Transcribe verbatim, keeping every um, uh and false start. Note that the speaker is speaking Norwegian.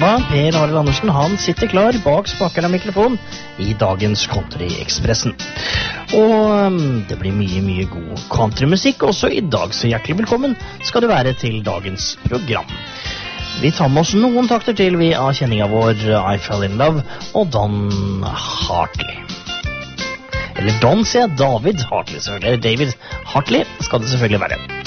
da, Per Arild Andersen, han sitter klar bak spakeren av mikrofon i dagens Country-ekspressen. Og um, det blir mye, mye god countrymusikk også i dag, så hjertelig velkommen skal du være til dagens program. Vi tar med oss noen takter til vi av kjenninga vår I Fell In Love og Don Hartley. Eller Don, sier jeg, David Hartley selvfølgelig, eller David Hartley skal det selvfølgelig være.